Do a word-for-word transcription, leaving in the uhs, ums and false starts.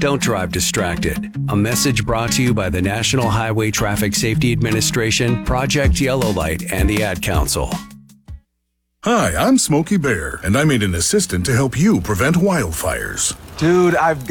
Don't drive distracted. A message brought to you by the National Highway Traffic Safety Administration, Project Yellow Light, and the Ad Council. Hi, I'm Smokey Bear, and I made an assistant to help you prevent wildfires. Dude, I've